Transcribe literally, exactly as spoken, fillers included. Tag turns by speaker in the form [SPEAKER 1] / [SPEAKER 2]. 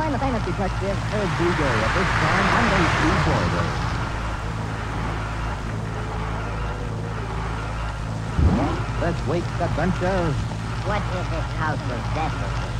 [SPEAKER 1] Join the famous detective, Ed D. Gay, at this time on the Steve Boy This week's adventure.
[SPEAKER 2] What is this house of Bethel?